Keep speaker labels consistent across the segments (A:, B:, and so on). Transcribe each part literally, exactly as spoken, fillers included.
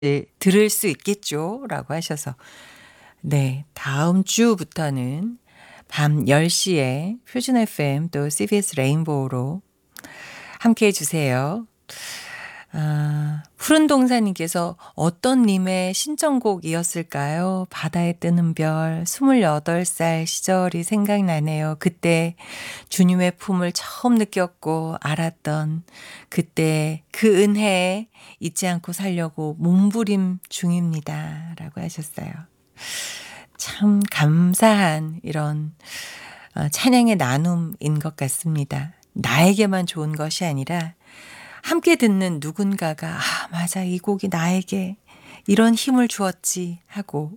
A: 네 들을 수 있겠죠?"라고 하셔서 네 다음 주부터는 밤 열 시에 표준 에프엠 또 씨비에스 레인보우로 함께해 주세요. 아 푸른 동산님께서 "어떤 님의 신청곡이었을까요? 바다에 뜨는 별 스물여덟 살 시절이 생각나네요. 그때 주님의 품을 처음 느꼈고 알았던 그때 그 은혜 잊지 않고 살려고 몸부림 중입니다."라고 하셨어요. 참 감사한 이런 어 찬양의 나눔인 것 같습니다. 나에게만 좋은 것이 아니라 함께 듣는 누군가가 '아 맞아. 이 곡이 나에게 이런 힘을 주었지.' 하고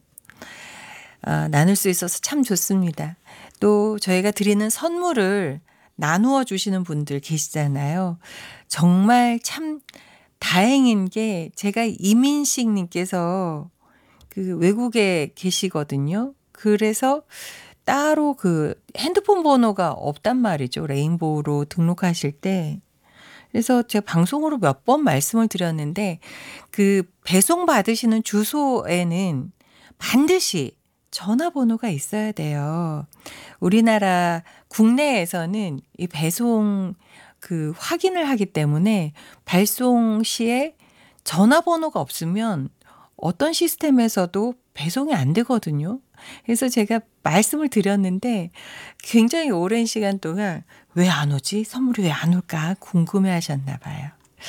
A: 아 나눌 수 있어서 참 좋습니다. 또 저희가 드리는 선물을 나누어 주시는 분들 계시잖아요. 정말 참 다행인 게 제가 이민식 님께서 그 외국에 계시거든요. 그래서 따로 그 핸드폰 번호가 없단 말이죠, 레인보우로 등록하실 때. 그래서 제가 방송으로 몇 번 말씀을 드렸는데 그 배송받으시는 주소에는 반드시 전화번호가 있어야 돼요. 우리나라 국내에서는 이 배송 그 확인을 하기 때문에 발송 시에 전화번호가 없으면 어떤 시스템에서도 배송이 안 되거든요. 그래서 제가 말씀을 드렸는데 굉장히 오랜 시간 동안 '왜 안 오지? 선물이 왜 안 올까?' 궁금해하셨나 봐요.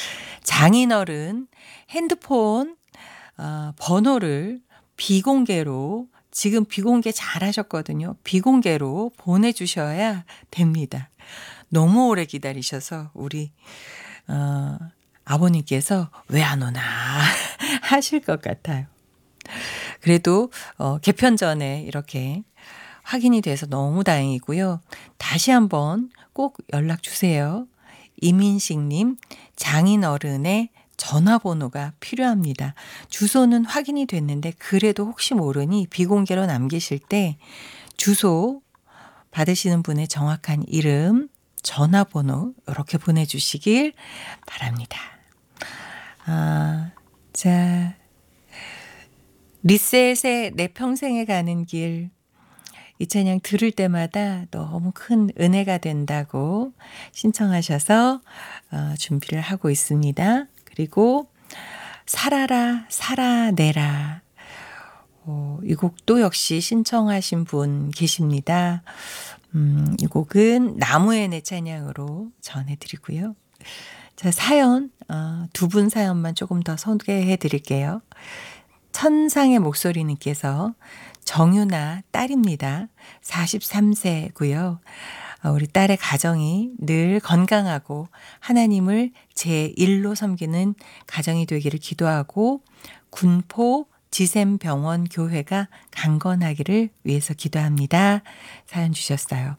A: 장인어른 핸드폰 어 번호를 비공개로 지금 비공개 잘하셨거든요. 비공개로 보내 주셔야 됩니다. 너무 오래 기다리셔서 우리 어 아버님께서 '왜 안 오나?' 하실 것 같아요. 그래도 어 개편 전에 이렇게 확인이 돼서 너무 다행이고요. 다시 한번 꼭 연락 주세요. 이민식 님 장인어른의 전화번호가 필요합니다. 주소는 확인이 됐는데 그래도 혹시 모르니 비공개로 남기실 때 주소 받으시는 분의 정확한 이름, 전화번호 요렇게 보내 주시길 바랍니다. 아 자 리셋의 내 평생에 가는 길 이 찬양 들을 때마다 너무 큰 은혜가 된다고 신청하셔서 어 준비를 하고 있습니다. 그리고 살아라 살아내라 어 이 곡도 역시 신청하신 분 계십니다. 음 이 곡은 나무의 내 찬양으로 전해 드리고요. 자 사연 어 두 분 사연만 조금 더 소개해 드릴게요. 천상의 목소리 님께서 정유나 딸입니다. 사십삼 세고요. 어 우리 딸의 가정이 늘 건강하고 하나님을 제일로 섬기는 가정이 되기를 기도하고 군포 지샘병원 교회가 강건하기를 위해서 기도합니다. 사연 주셨어요.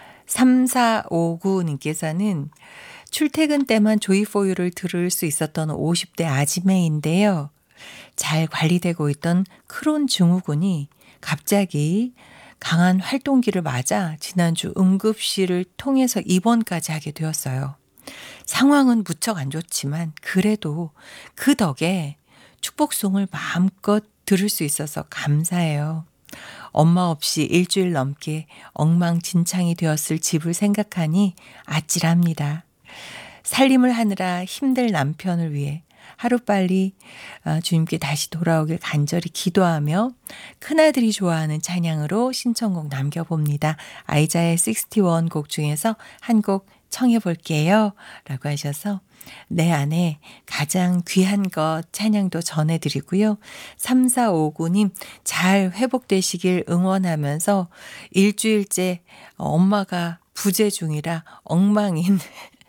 A: 삼사오구 님께서는 출퇴근 때만 조이포유를 들을 수 있었던 오십 대 아지매인데요. 잘 관리되고 있던 크론 증후군이 갑자기 강한 활동기를 맞아 지난주 응급실을 통해서 입원까지 하게 되었어요. 상황은 무척 안 좋지만 그래도 그 덕에 축복송을 마음껏 들을 수 있어서 감사해요. 엄마 없이 일주일 넘게 엉망진창이 되었을 집을 생각하니 아찔합니다. 살림을 하느라 힘들 남편을 위해 하루빨리 어 주님께 다시 돌아오길 간절히 기도하며 큰아들이 좋아하는 찬양으로 신청곡 남겨봅니다. 아이자의 육십일 곡 중에서 한 곡 청해 볼게요. 라고 하셔서 내 안에 가장 귀한 것 찬양도 전해 드리고요. 삼사오구 님 잘 회복되시길 응원하면서 일주일째 엄마가 부재 중이라 엉망인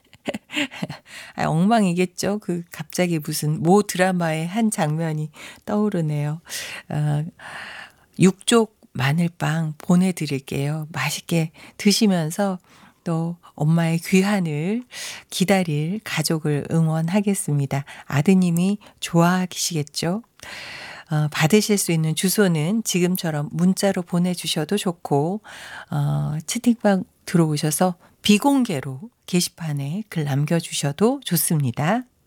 A: 아 엉망이겠죠. 그 갑자기 무슨 모 드라마의 한 장면이 떠오르네요. 어 육족 마늘빵 보내 드릴게요. 맛있게 드시면서 또 엄마의 귀환을 기다릴 가족을 응원하겠습니다. 아드님이 좋아하시겠죠. 어 받으실 수 있는 주소는 지금처럼 문자로 보내주셔도 좋고 어 채팅방 들어오셔서 비공개로 게시판에 글 남겨주셔도 좋습니다.